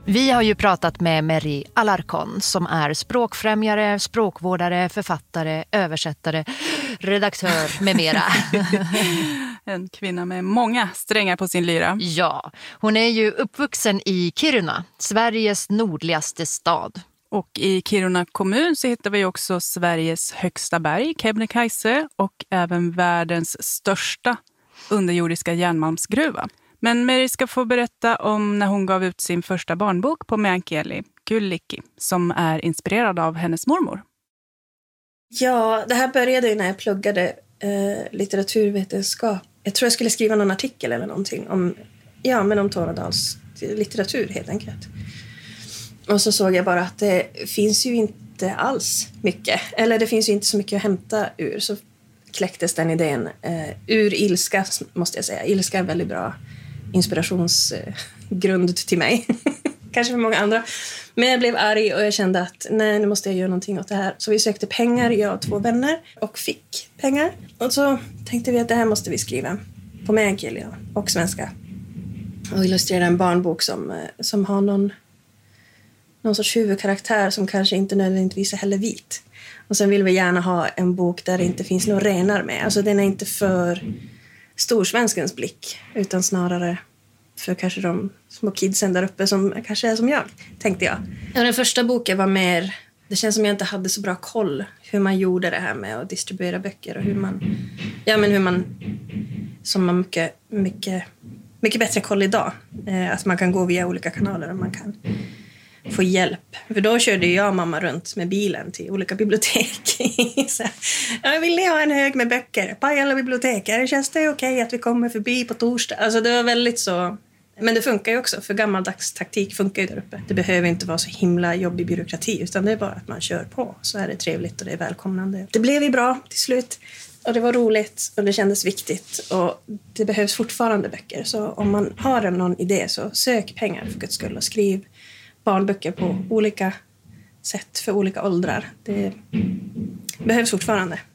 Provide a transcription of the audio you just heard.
Vi har ju pratat med Mary Alarcon som är språkfrämjare, språkvårdare, författare, översättare, redaktör med mera. En kvinna med många strängar på sin lyra. Ja, hon är ju uppvuxen i Kiruna, Sveriges nordligaste stad. Och i Kiruna kommun så hittar vi också Sveriges högsta berg, Kebnekaise, och även världens största underjordiska järnmalmsgruva. Men Mary ska få berätta om när hon gav ut sin första barnbok på meänkieli, Kyllikki, som är inspirerad av hennes mormor. Ja, det här började ju när jag pluggade litteraturvetenskap. Jag tror jag skulle skriva någon artikel eller någonting om Tornedals litteratur helt enkelt. Och så såg jag bara att det finns ju inte alls mycket. Eller det finns ju inte så mycket att hämta ur. Så kläcktes den idén ur ilska, måste jag säga. Ilska är en väldigt bra inspirationsgrund till mig. Kanske för många andra. Men jag blev arg och jag kände att nej, nu måste jag göra någonting åt det här. Så vi sökte pengar, jag och 2 vänner, och fick pengar. Och så tänkte vi att det här måste vi skriva på meänkieli och svenska. Och illustrera en barnbok som har någon sorts huvudkaraktär som kanske inte nödvändigtvis är heller vit. Och sen vill vi gärna ha en bok där det inte finns några renar med. Alltså den är inte för storsvenskens blick, utan snarare för kanske de små kidsen där uppe som kanske är som jag, tänkte jag. Ja, den första boken var mer, det känns som jag inte hade så bra koll hur man gjorde det här med att distribuera böcker och hur man som man mycket bättre koll idag. Att man kan gå via olika kanaler och man kan få hjälp. För då körde jag och mamma runt med bilen till olika bibliotek. Så, jag vill ni ha en hög med böcker? Pajala bibliotek. Känns det okej att vi kommer förbi på torsdag? Alltså det var väldigt så. Men det funkar ju också. För gammaldags taktik funkar ju där uppe. Det behöver inte vara så himla jobbig byråkrati. Utan det är bara att man kör på. Så är det trevligt och det är välkomnande. Det blev ju bra till slut. Och det var roligt och det kändes viktigt. Och det behövs fortfarande böcker. Så om man har någon idé så sök pengar för Guds skull och skriv barnböcker på olika sätt för olika åldrar. Det behövs fortfarande.